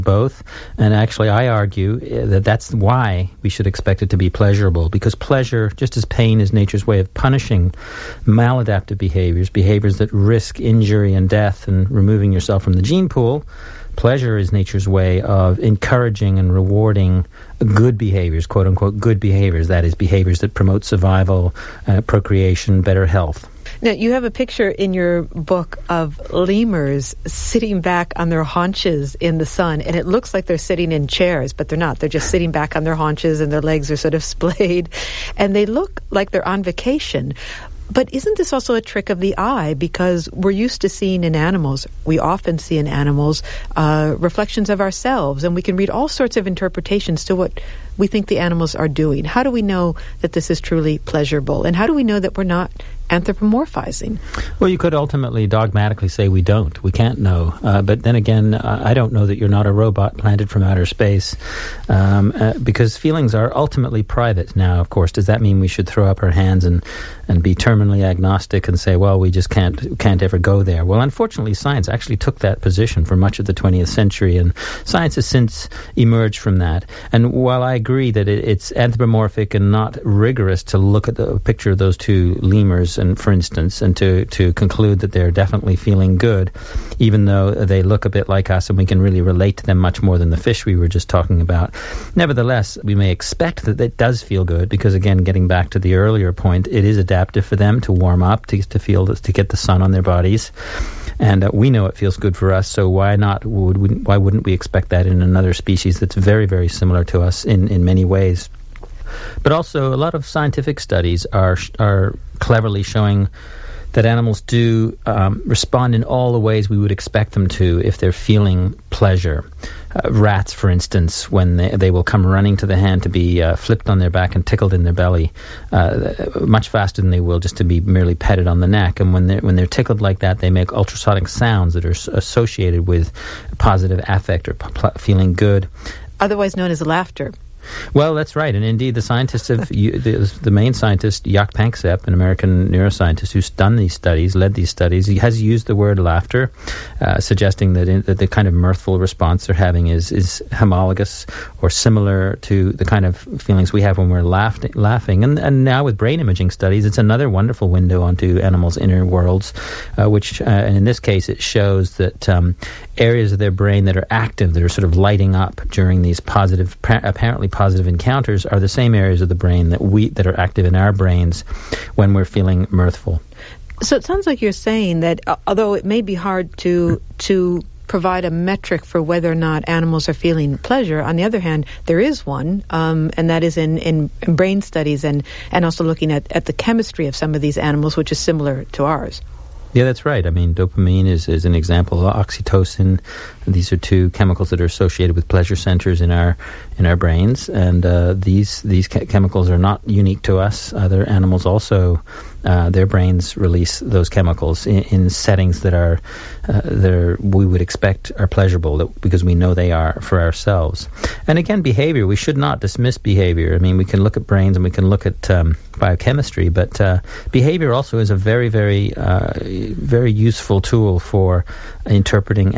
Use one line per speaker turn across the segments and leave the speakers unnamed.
both. And actually, I argue that that's why we should expect it to be pleasurable, because pleasure, just as pain is nature's way of punishing maladaptive behaviors that risk injury and death and removing yourself from the gene pool, pleasure is nature's way of encouraging and rewarding good behaviors, quote-unquote good behaviors, that is, behaviors that promote survival, procreation, better health.
Now, you have a picture in your book of lemurs sitting back on their haunches in the sun, and it looks like they're sitting in chairs, but they're not. They're just sitting back on their haunches, and their legs are sort of splayed, and they look like they're on vacation. But isn't this also a trick of the eye? Because we're used to seeing in animals, we often see in animals, reflections of ourselves, and we can read all sorts of interpretations to what we think the animals are doing. How do we know that this is truly pleasurable? And how do we know that we're not anthropomorphizing?
Well, you could ultimately dogmatically say we don't. We can't know. But then again, I don't know that you're not a robot planted from outer space, because feelings are ultimately private. Now, of course, does that mean we should throw up our hands and be terminally agnostic and say, well, we just can't ever go there? Well, unfortunately, science actually took that position for much of the 20th century, and science has since emerged from that. And while I agree that it's anthropomorphic and not rigorous to look at the picture of those two lemurs, and for instance, and to conclude that they're definitely feeling good, even though they look a bit like us and we can really relate to them much more than the fish we were just talking about. Nevertheless, we may expect that it does feel good because, again, getting back to the earlier point, it is adaptive for them to warm up, to get the sun on their bodies. And we know it feels good for us, so why wouldn't we expect that in another species that's very, very similar to us in many ways? But also, a lot of scientific studies are cleverly showing that animals do respond in all the ways we would expect them to if they're feeling pleasure. Rats, for instance, when they will come running to the hand to be flipped on their back and tickled in their belly, much faster than they will just to be merely petted on the neck. And when they're tickled like that, they make ultrasonic sounds that are associated with positive affect or feeling good.
Otherwise known as laughter.
Well, that's right, and indeed the scientists have the main scientist, Jaak Panksepp, an American neuroscientist who's done these studies, led these studies, he has used the word laughter, suggesting that the kind of mirthful response they're having is homologous or similar to the kind of feelings we have when we're laughing. And now with brain imaging studies, it's another wonderful window onto animals' inner worlds, which, and in this case, it shows that areas of their brain that are active, that are sort of lighting up during these apparently positive encounters, are the same areas of the brain that are active in our brains when we're feeling mirthful.
So it sounds like you're saying that although it may be hard to provide a metric for whether or not animals are feeling pleasure, on the other hand, there is one, and that is in brain studies and also looking at the chemistry of some of these animals, which is similar to ours.
Yeah, that's right. I mean, dopamine is an example. Oxytocin, these are two chemicals that are associated with pleasure centers in our brains, and these chemicals are not unique to us. Other animals also, their brains release those chemicals in settings that we would expect are pleasurable, because we know they are for ourselves. And again, behavior, we should not dismiss behavior. I mean, we can look at brains and we can look at biochemistry, but behavior also is a very, very, very useful tool for interpreting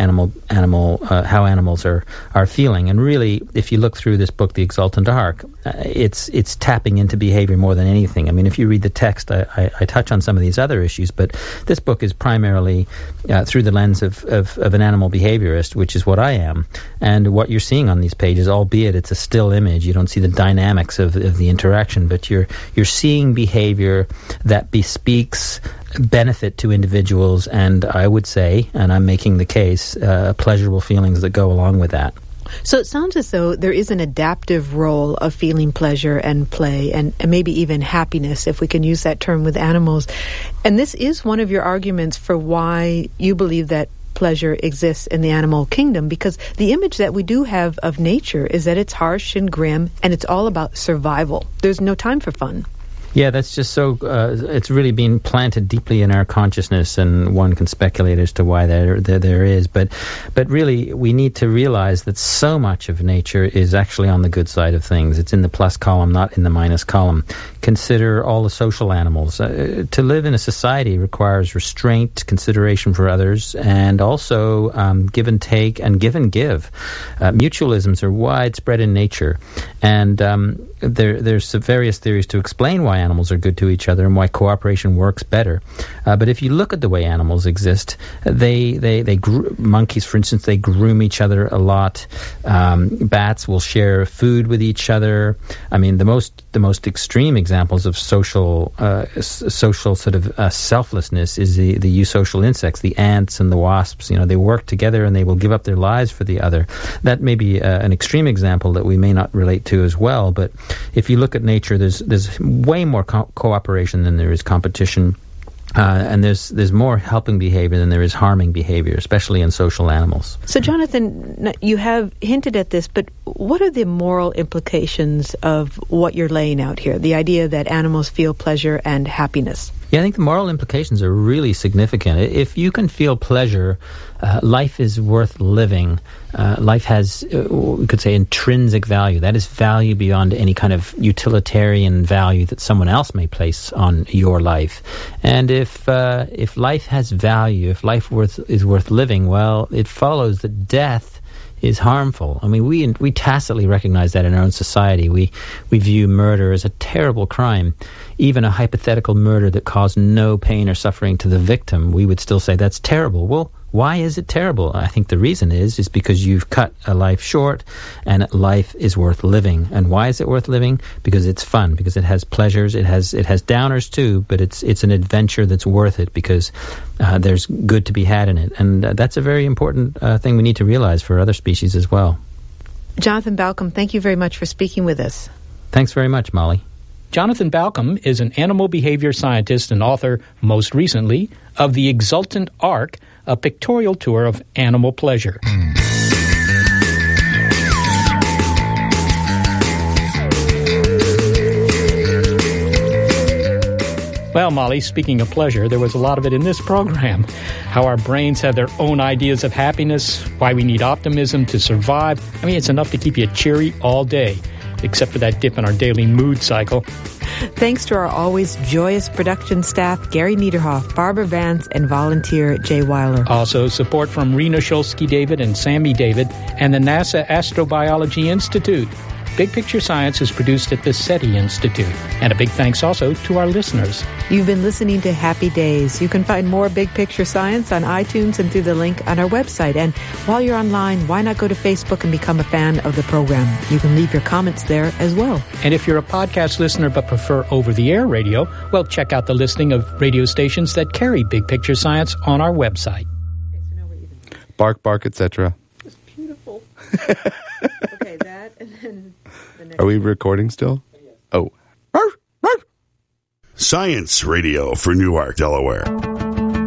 how animals are feeling. And really, if you look through this book, The Exultant Ark, it's tapping into behavior more than anything. I mean, if you read the text, I touch on some of these other issues, but this book is primarily through the lens of an animal behaviorist, which is what I am. And what you're seeing on these pages, albeit it's a still image, you don't see the dynamics of the interaction, but you're seeing behavior that bespeaks benefit to individuals, and I would say, and I'm making the case, pleasurable feelings that go along with that.
So it sounds as though there is an adaptive role of feeling pleasure and play and maybe even happiness, if we can use that term with animals. And this is one of your arguments for why you believe that pleasure exists in the animal kingdom, because the image that we do have of nature is that it's harsh and grim and it's all about survival. There's no time for fun.
Yeah, that's just so, it's really been planted deeply in our consciousness, and one can speculate as to why there is. But really, we need to realize that so much of nature is actually on the good side of things. It's in the plus column, not in the minus column. Consider all the social animals. To live in a society requires restraint, consideration for others, and also give and take and give and give. Mutualisms are widespread in nature, and there's various theories to explain why animals are good to each other and why cooperation works better. But if you look at the way animals exist, monkeys, for instance, they groom each other a lot. Bats will share food with each other. I mean, the most extreme examples of social sort of selflessness is the eusocial insects, the ants and the wasps. You know, they work together and they will give up their lives for the other. That may be an extreme example that we may not relate to as well, but if you look at nature, there's way more cooperation than there is competition. And there's more helping behavior than there is harming behavior, especially in social animals.
So, Jonathan, you have hinted at this, but what are the moral implications of what you're laying out here, the idea that animals feel pleasure and happiness?
Yeah, I think the moral implications are really significant. If you can feel pleasure, life is worth living. Life has, we could say, intrinsic value. That is value beyond any kind of utilitarian value that someone else may place on your life. And if life has value, if life is worth living, well, it follows that death is harmful. I mean, we tacitly recognize that in our own society. We view murder as a terrible crime. Even a hypothetical murder that caused no pain or suffering to the victim, we would still say that's terrible. Well, why is it terrible? I think the reason is because you've cut a life short, and life is worth living. And why is it worth living? Because it's fun, because it has pleasures, it has downers too, but it's an adventure that's worth it because there's good to be had in it. And that's a very important thing we need to realize for other species as well.
Jonathan Balcombe, thank you very much for speaking with us.
Thanks very much, Molly.
Jonathan Balcombe is an animal behavior scientist and author, most recently, of The Exultant Ark, a pictorial tour of animal pleasure. Well, Molly, speaking of pleasure, there was a lot of it in this program. How our brains have their own ideas of happiness, why we need optimism to survive. I mean, it's enough to keep you cheery all day, except for that dip in our daily mood cycle.
Thanks to our always joyous production staff, Gary Niederhoff, Barbara Vance, and volunteer Jay Weiler.
Also, support from Rena Shulsky-David and Sammy David and the NASA Astrobiology Institute. Big Picture Science is produced at the SETI Institute. And a big thanks also to our listeners.
You've been listening to Happy Days. You can find more Big Picture Science on iTunes and through the link on our website. And while you're online, why not go to Facebook and become a fan of the program? You can leave your comments there as well.
And if you're a podcast listener but prefer over-the-air radio, well, check out the listing of radio stations that carry Big Picture Science on our website.
Okay, so now we're even.
Bark, bark, etc.
It's beautiful. Okay, that and then...
Are we recording still? Oh.
Science Radio for Newark, Delaware.